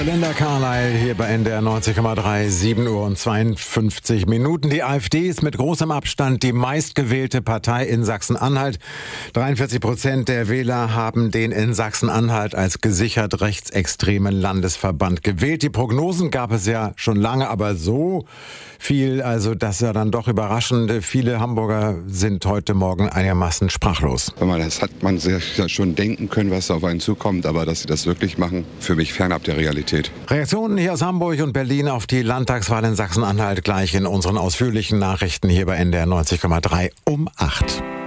Linda Carlyle hier bei NDR 90,3, 7 Uhr und 52 Minuten. Die AfD ist mit großem Abstand die meistgewählte Partei in Sachsen-Anhalt. 43% der Wähler haben den in Sachsen-Anhalt als gesichert rechtsextremen Landesverband gewählt. Die Prognosen gab es ja schon lange, aber so viel, also das ist ja dann doch überraschend. Viele Hamburger sind heute Morgen einigermaßen sprachlos. Das hat man sich ja schon denken können, was auf einen zukommt, aber dass sie das wirklich machen, für mich fernab der Realität. Reaktionen hier aus Hamburg und Berlin auf die Landtagswahl in Sachsen-Anhalt gleich in unseren ausführlichen Nachrichten hier bei NDR 90,3 um 8.